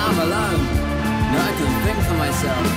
I'm alone. No, I can think for myself.